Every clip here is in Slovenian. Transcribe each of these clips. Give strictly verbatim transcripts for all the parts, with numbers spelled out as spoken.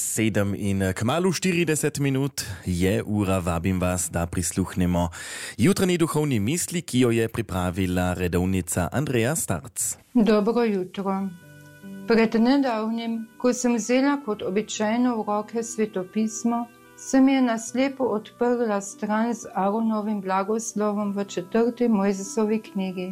sedem in kmalu štirideset minut je ura, vabim vas, da prisluhnemo jutranji duhovni misli, ki jo je pripravila redovnica Andreja Starc. Dobro jutro. Pred nedavnim, ko sem vzela kot običajno v roke svetopismo, se mi je naslepo odprla stran z Aaronovim blagoslovom v četrti Mojzesovi knjigi.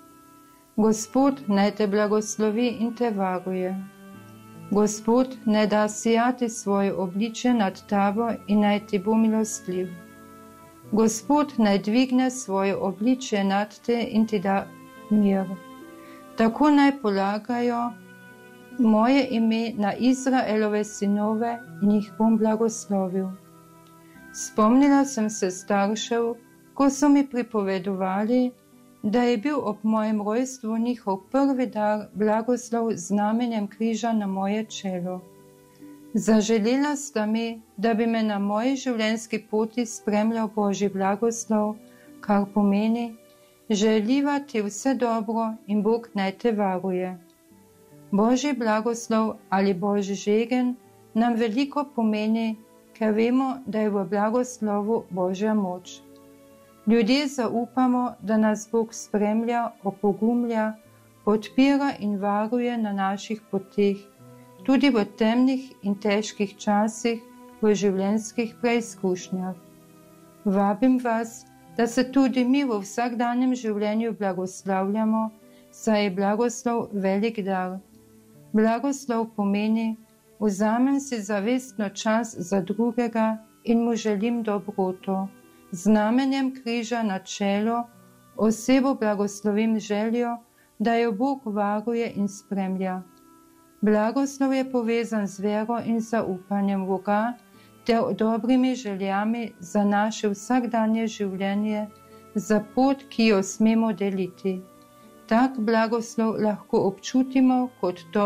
Gospod naj te blagoslovi in te varuje. Gospod naj da sijati svoje obličje nad tabo in naj ti bo milostljiv. Gospod naj dvigne svoje obličje nad te in ti da mir. Tako naj polagajo moje ime na Izraelove sinove in jih bom blagoslovil. Spomnila sem se staršev, ko so mi pripovedovali, da je bil ob mojem rojstvu njihov prvi dar blagoslov z znamenjem križa na moje čelo. Zaželela sta mi, da bi me na moji življenjski poti spremljal Božji blagoslov, kar pomeni, želiva ti vse dobro in Bog naj te varuje. Božji blagoslov ali Božji žegen nam veliko pomeni, ker vemo, da je v blagoslovu Božja moč. Ljudje zaupamo, da nas Bog spremlja, opogumlja, podpira in varuje na naših poteh, tudi v temnih in težkih časih, v življenjskih preizkušnjah. Vabim vas, da se tudi mi v vsakdanjem življenju blagoslavljamo, saj je blagoslov velik dar. Blagoslov pomeni, vzamem si zavestno čas za drugega in mu želim dobroto. Znamenjem križa na čelo osebo blagoslovim željo, da jo Bog varuje in spremlja. Blagoslov je povezan z vero in zaupanjem Boga ter dobrimi željami za naše vsakdanje življenje, za pot, ki jo smemo deliti. Tak blagoslov lahko občutimo kot to,